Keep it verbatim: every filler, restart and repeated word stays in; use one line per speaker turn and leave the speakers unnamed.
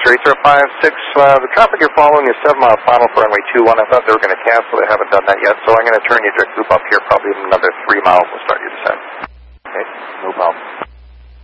Racer five six, uh, the traffic you're following is seven mile final for runway two one. I thought they were going to cancel. They haven't done that yet, so I'm going to turn you direct loop up here, probably in another three miles. We'll start your descent. Okay, no problem.